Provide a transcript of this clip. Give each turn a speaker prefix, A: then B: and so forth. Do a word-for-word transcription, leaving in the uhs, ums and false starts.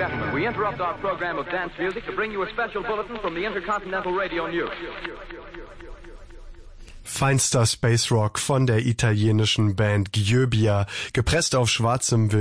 A: gentlemen, we interrupt our program of dance music to bring you a special bulletin from the Intercontinental Radio News.
B: Feinster Space Rock von der italienischen Band Gyöbia, gepresst auf schwarzem